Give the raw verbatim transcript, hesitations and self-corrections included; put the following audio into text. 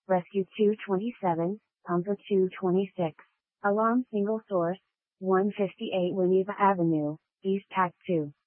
Rescue two twenty-seven, Pumper two twenty-six. Alarm single source, one fifty-eight Winneba Avenue, East Pac two.